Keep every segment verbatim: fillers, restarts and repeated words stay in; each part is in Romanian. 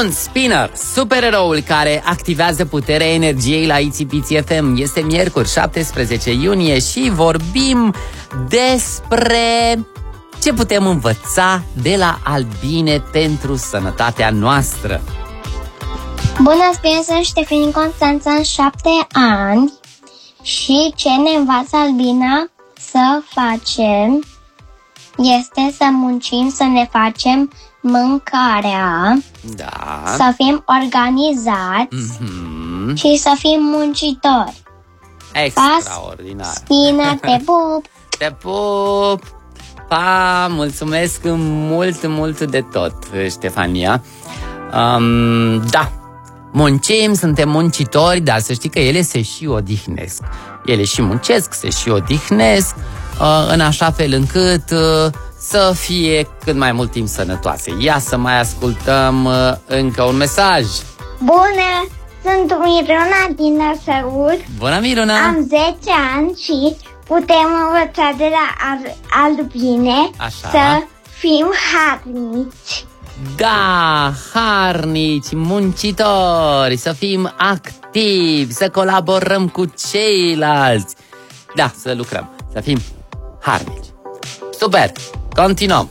Bun, Spinner, supereroul care activează puterea energiei la Itsy Bitsy F M. Este miercuri, șaptesprezece iunie și vorbim despre ce putem învăța de la albine pentru sănătatea noastră. Bună, Spinner, sunt Ștefanie Constanța, în șapte ani și ce ne învață albina să facem este să muncim, să ne facem mâncarea, da. Să fim organizați mm-hmm. și să fim muncitori. Extraordinar. Spinner, te pup! Te pup! Pa! Mulțumesc mult, mult de tot, Ștefania. Um, da, muncim, suntem muncitori, dar să știi că ele se și odihnesc. Ele și muncesc, se și odihnesc, uh, în așa fel încât uh, să fie cât mai mult timp sănătoase. Ia să mai ascultăm uh, încă un mesaj. Bună, sunt Miruna din Năsăud. Bună, Miruna! Am zece ani și putem învăța de la albine Așa. să fim harnici. Da, harnici, muncitori, să fim activi, să colaborăm cu ceilalți. Da, să lucrăm, să fim harnici. Super, continuăm.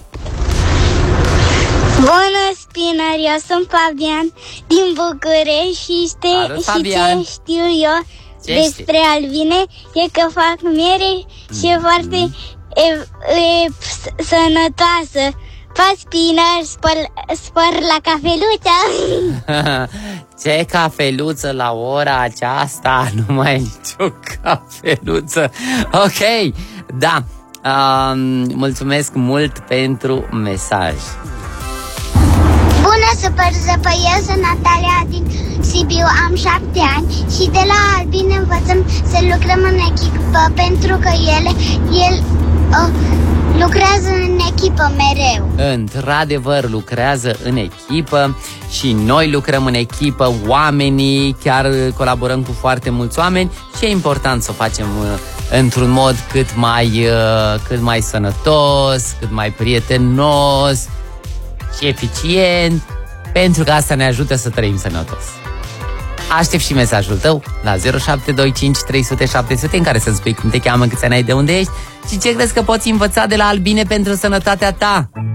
Bună, Spinner, eu sunt Fabian din București și, știi, Salut, și ce știu eu ce despre știi? albine e că fac miere și e foarte e, e, sănătoasă. Pa, Spinner, spăr, spăr la cafeluță. Ce cafeluță la ora aceasta? Nu mai e nicio cafeluță. Ok, da. Um, mulțumesc mult pentru mesaj. Bună, super zăpăie, sunt Natalia din Sibiu, am șapte ani și de la albine învățăm să lucrăm în echipă pentru că ele el, uh, lucrează în echipă mereu. Într-adevăr, lucrează în echipă și noi lucrăm în echipă, oamenii, chiar colaborăm cu foarte mulți oameni și e important să o facem într-un mod cât mai, cât mai sănătos, cât mai prietenos și eficient, pentru că asta ne ajută să trăim sănătos. Aștept și mesajul tău la zero șapte doi cinci trei zero zero șapte zero zero în care să-mi spui cum te cheamă, câți ani ai, de unde ești și ce crezi că poți învăța de la albine pentru sănătatea ta.